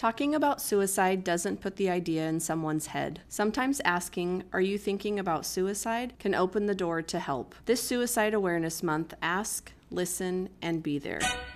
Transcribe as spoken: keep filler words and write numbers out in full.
Talking about suicide doesn't put the idea in someone's head. Sometimes asking, "Are you thinking about suicide?" can open the door to help. This Suicide Awareness Month, ask, listen, and be there.